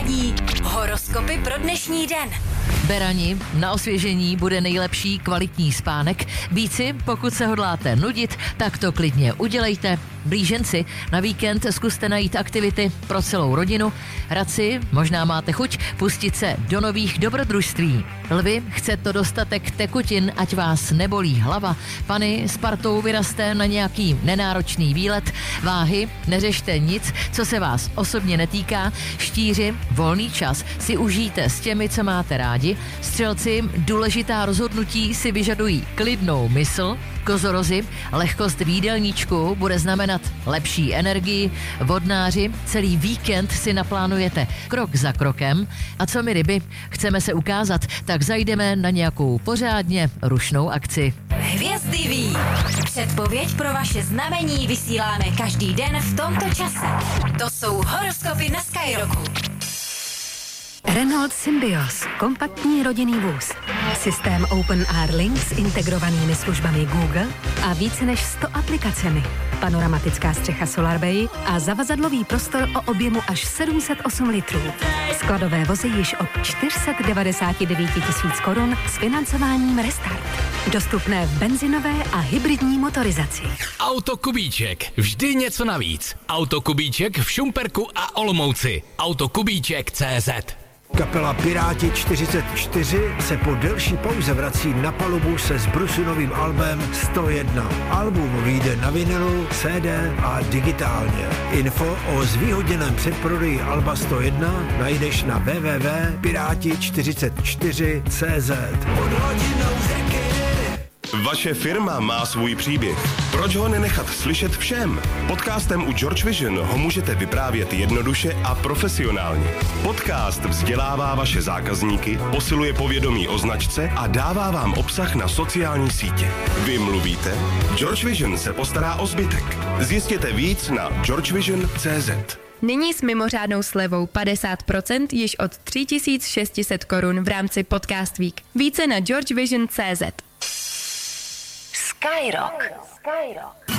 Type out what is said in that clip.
uvádí horoskopy pro dnešní den. Berani, na osvěžení bude nejlepší kvalitní spánek. Víci, pokud se hodláte nudit, tak to klidně udělejte. Blíženci, na víkend zkuste najít aktivity pro celou rodinu. Radci, možná máte chuť pustit se do nových dobrodružství. Lvi, chce to dostatek tekutin, ať vás nebolí hlava. Pany, s partou vyraste na nějaký nenáročný výlet. Váhy, neřešte nic, co se vás osobně netýká. Štíři, volný čas si užijte s těmi, co máte rádi. Střelci, důležitá rozhodnutí si vyžadují klidnou mysl. Kozorozi, lehkost v jídelníčku bude znamenat lepší energii. Vodnáři, celý víkend si naplánujete krok za krokem. A co my ryby, chceme se ukázat, tak zajdeme na nějakou pořádně rušnou akci. Hvězdy ví. Předpověď pro vaše znamení vysíláme každý den v tomto čase. To jsou horoskopy na Skyrocku. Renault Symbioz, kompaktní rodinný vůz. Systém Open Air Link s integrovanými službami Google a více než 100 aplikacemi. Panoramická střecha SolarBay a zavazadlový prostor o objemu až 708 litrů. Skladové vozy již od 499 000 korun s financováním Restart. Dostupné v benzinové a hybridní motorizaci. Autokubíček, vždy něco navíc. Autokubíček v Šumperku a Olomouci. Autokubíček.cz. Kapela Piráti 44 se po delší pauze vrací na palubu se zbrusunovým albem 101. Album vyjde na vinilu, CD a digitálně. Info o zvýhodněném předprodeji alba 101 najdeš na www.pirati44.cz. Pod hladinou řeky. Vaše firma má svůj příběh. Proč ho nenechat slyšet všem? Podcastem u George Vision ho můžete vyprávět jednoduše a profesionálně. Podcast vzdělává vaše zákazníky, posiluje povědomí o značce a dává vám obsah na sociální sítě. Vy mluvíte? George Vision se postará o zbytek. Zjistěte víc na georgevision.cz. Nyní s mimořádnou slevou 50% již od 3600 korun v rámci Podcast Week. Více na georgevision.cz. Skyrock.